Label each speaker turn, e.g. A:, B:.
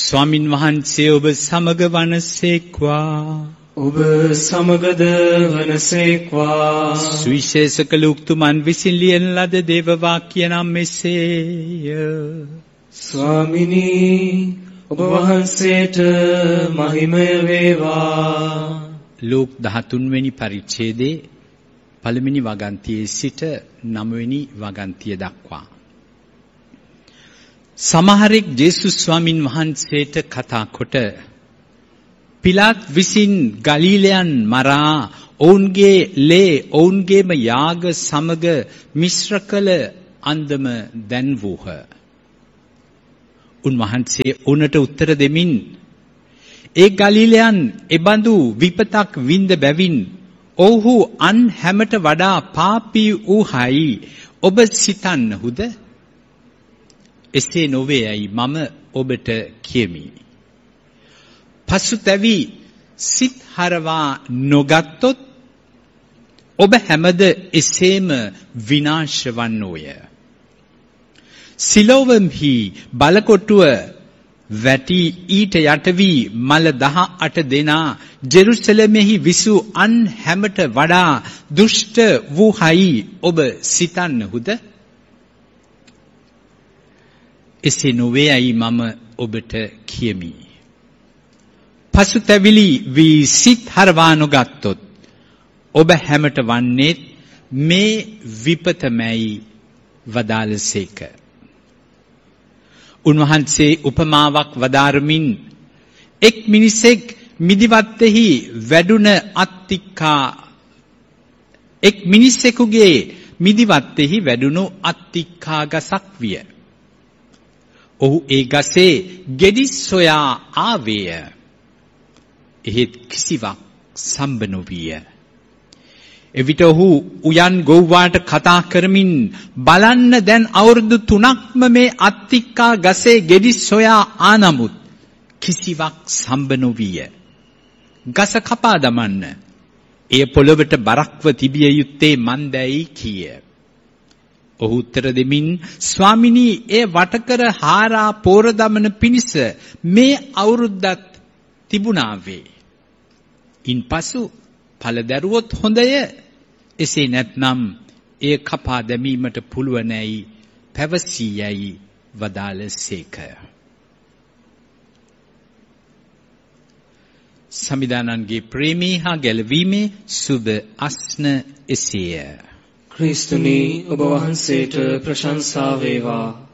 A: ස්වාමින් වහන්සේ ඔබ සමග වනසේක්වා.
B: ඔබ සමගද වනසේක්වා.
A: සුවිශේෂක ලූක්තුමන් විසින් ලියන ලද දේව වාක්‍ය නම් මෙසේය.
B: ස්වාමිනී ඔබ වහන්සේට මහිමය වේවා.
A: ලූක් 13 වෙනි පරිච්ඡේදයේ පළවෙනි වගන්තියේ සිට 9 වෙනි වගන්තිය දක්වා. සමහරෙක් ජේසුස් ස්වාමින් වහන්සේට කතා කොට පිලාත් විසින් ගලීලයන් මරා ඔවුන්ගේ ලේ ඔවුන්ගේම යාග සමග මිශ්‍ර කළ අන්දම දැන්වූහ. උන්වහන්සේ උනට උත්තර දෙමින් ඒ ගලීලයන් එබඳු විපතක් වින්ද බැවින් ඔව්හු අන් හැමට වඩා පාපී වූහයි ඔබ සිතන්නහුද? එසේ නොවේයයි මම ඔබට කියමි. පසුතැවි සිත් හරවා නොගත්තොත් ඔබ හැමද එසේම විනාශ වන්නෝය. සිලෝවම්හි බලකොටුව වැටි ඊට යට වී මල 18 දෙනා ජෙරුසලමෙහි විසු අන් හැමට වඩා දුෂ්ට වූහයි ඔබ සිතන්නහුද? එසේ නොවේයයි මම ඔබට කියමි. පසුතැවිලි වී සිත් හරවා නොගත්තොත් ඔබ හැමට වන්නේ මේ විපතමයි වදාළසේක. උන්වහන්සේ උපමාවක් වදාරමින් එක් මිනිසෙක් මිදිවත්තෙහි වැඩුණ අත්තික්කා එක් මිනිසෙකුගේ මිදිවත්තෙහි වැඩුණු අත්තික්කා ගසක් විය. ඔහු ඒ ගසේ ගෙඩි සොයා ආවේය. එහෙත් කිසිවක් සම්බ නොවිය. එවිට ඔහු උයන් ගොව්වාට කතා කරමින් බලන්න දැන් අවුරුදු 3ක්ම මේ අත්තික්කා ගසේ ගෙඩි සොයා ආනමුත් කිසිවක් සම්බ නොවිය. ගස කපා දමන්න. එය පොළොවට බරක්ව තිබිය යුත්තේ මන්දැයි කීය. ඔහු උත්තර දෙමින් ස්වාමිනී ඒ වටකර හාරා පෝර දමන පිණිස මේ අවුරුද්දත් තිබුණා වේ. ඉන්පසු ඵල දරුවොත් හොඳය. එසේ නැත්නම් එය කපා දැමීමට පුළුවනයි පැවසීයයි වදාළසේක. සමිදානන්ගේ ප්‍රේමී හා ගැලවීමේ සුබ අස්න එසේය.
B: ක්‍රිස්තුනි ඔබ වහන්සේට ප්‍රශංසා වේවා.